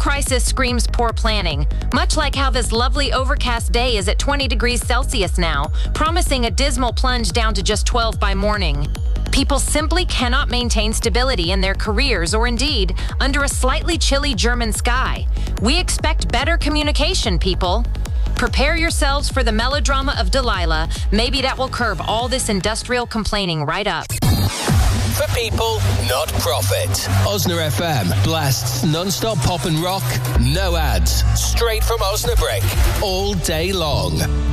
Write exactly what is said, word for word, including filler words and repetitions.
crisis screams poor planning, much like how this lovely overcast day is at twenty degrees Celsius now, promising a dismal plunge down to just twelve by morning. People simply cannot maintain stability in their careers or indeed under a slightly chilly German sky. We expect better communication, people. Prepare yourselves for the melodrama of Delilah. Maybe that will curb all this industrial complaining right up. For people, not profit. Osna F M blasts non-stop pop and rock, no ads, straight from Osnabrück, all day long.